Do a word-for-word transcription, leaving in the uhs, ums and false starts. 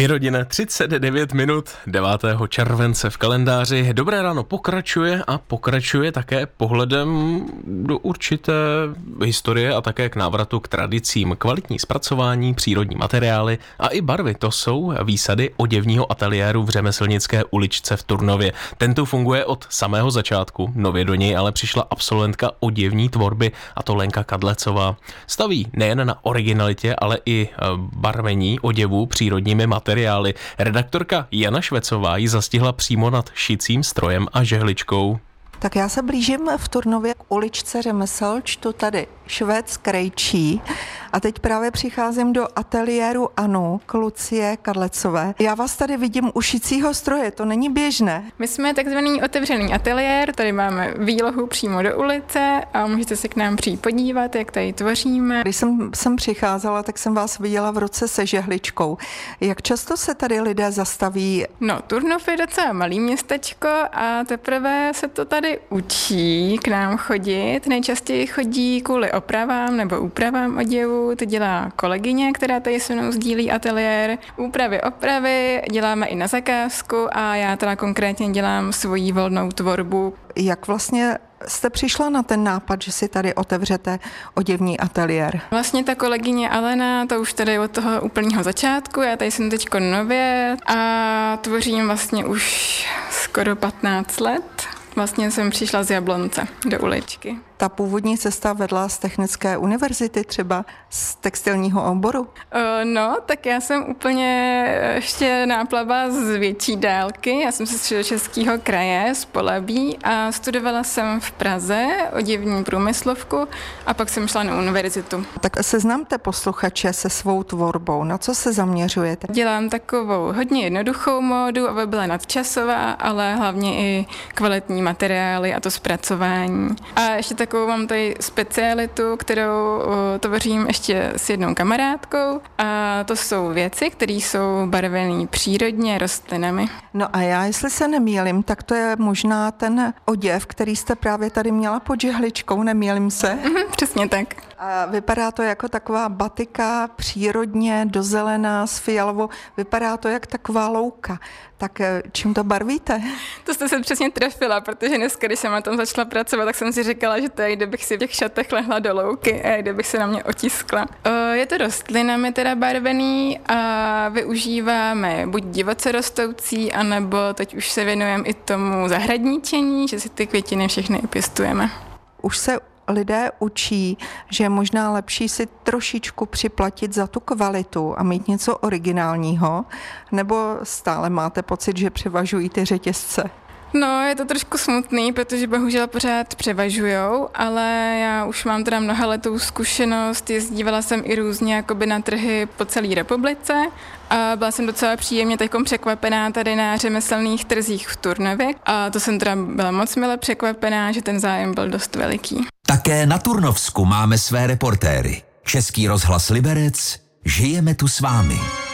Dvě hodiny třicet devět minut devátého července v kalendáři. Dobré ráno pokračuje a pokračuje také pohledem do určité historie a také k návratu k tradicím. Kvalitní zpracování, přírodní materiály a i barvy. To jsou výsady oděvního ateliéru v Řemeslnické uličce v Turnově. Ten tu funguje od samého začátku. Nově do něj ale přišla absolventka oděvní tvorby, a to Lenka Kadlecová. Staví nejen na originalitě, ale i barvení oděvů přírodními materiály. Redaktorka Jana Švecová ji zastihla přímo nad šicím strojem a žehličkou. Tak já se blížím v Turnově k uličce řemesel, čtu tady Švec Krejčí a teď právě přicházím do ateliéru Anu k Lucie Kadlecové. Já vás tady vidím u šicího stroje, to není běžné. My jsme takzvaný otevřený ateliér, tady máme výlohu přímo do ulice a můžete se k nám přijít podívat, jak tady tvoříme. Když jsem sem přicházela, tak jsem vás viděla v ruce se žehličkou. Jak často se tady lidé zastaví? No, Turnov je docela malý městečko a teprve se to tady učí k nám chodit. Nejčastěji chodí kvůli opravám nebo úpravám oděvu. To dělá kolegyně, která tady se mnou sdílí ateliér. Úpravy, opravy děláme i na zakázku a já teda konkrétně dělám svoji volnou tvorbu. Jak vlastně jste přišla na ten nápad, že si tady otevřete oděvní ateliér? Vlastně ta kolegyně Alena, to už tady od toho úplného začátku, já tady jsem teďko nově a tvořím vlastně už skoro patnáct let. Vlastně jsem přišla z Jablonce do uličky. Ta původní cesta vedla z Technické univerzity, třeba z textilního oboru? Uh, no, tak já jsem úplně ještě náplava z větší dálky. Já jsem ze Středočeského kraje, z Polabí a studovala jsem v Praze oděvní průmyslovku a pak jsem šla na univerzitu. Tak seznamte posluchače se svou tvorbou. Na co se zaměřujete? Dělám takovou hodně jednoduchou módu, aby byla nadčasová, ale hlavně i kvalitní materiály a to zpracování. A ještě takovou mám tady specialitu, kterou tvořím ještě s jednou kamarádkou a to jsou věci, které jsou barvené přírodně rostlinami. No a já, jestli se nemýlím, tak to je možná ten oděv, který jste právě tady měla pod žehličkou, nemýlím se? Mm-hmm, přesně tak. A vypadá to jako taková batika, přírodně, dozelená, s fialovou. Vypadá to jak taková louka. Tak čím to barvíte? To jste se přesně trefila, protože dneska, když jsem na tom začala pracovat, tak jsem si říkala, že to je, kdybych si v těch šatech lehla do louky a kdybych se na mě otiskla. Je to rostlinami teda barvený a využíváme buď divoce rostoucí, anebo teď už se věnujeme i tomu zahradničení, že si ty květiny všechny pěstujeme. Už se lidé učí, že je možná lepší si trošičku připlatit za tu kvalitu a mít něco originálního, nebo stále máte pocit, že převažují ty řetězce? No, je to trošku smutný, protože bohužel pořád převažujou, ale já už mám teda mnohaletou zkušenost, jezdívala jsem i různě jakoby na trhy po celé republice a byla jsem docela příjemně teďkom překvapená tady na řemeslných trzích v Turnově a to jsem teda byla moc mile překvapená, že ten zájem byl dost veliký. Také na Turnovsku máme své reportéry. Český rozhlas Liberec, žijeme tu s vámi.